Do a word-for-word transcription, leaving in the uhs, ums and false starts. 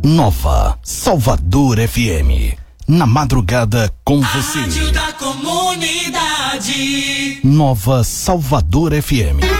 Nova Salvador F M. Na madrugada com você. Rádio da Comunidade. Nova Salvador F M.